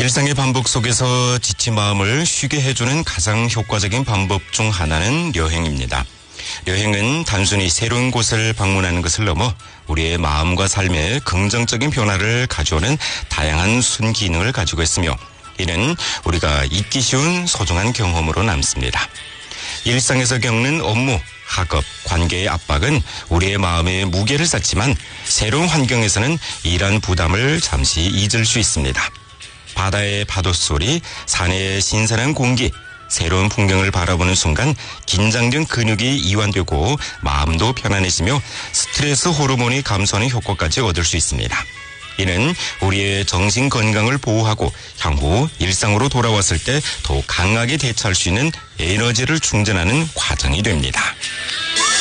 일상의 반복 속에서 지친 마음을 쉬게 해주는 가장 효과적인 방법 중 하나는 여행입니다. 여행은 단순히 새로운 곳을 방문하는 것을 넘어 우리의 마음과 삶에 긍정적인 변화를 가져오는 다양한 순기능을 가지고 있으며 이는 우리가 잊기 쉬운 소중한 경험으로 남습니다. 일상에서 겪는 업무, 학업, 관계의 압박은 우리의 마음에 무게를 쌓지만 새로운 환경에서는 이러한 부담을 잠시 잊을 수 있습니다. 바다의 파도 소리, 산의 신선한 공기, 새로운 풍경을 바라보는 순간 긴장된 근육이 이완되고 마음도 편안해지며 스트레스 호르몬이 감소하는 효과까지 얻을 수 있습니다. 이는 우리의 정신 건강을 보호하고 향후 일상으로 돌아왔을 때 더욱 강하게 대처할 수 있는 에너지를 충전하는 과정이 됩니다.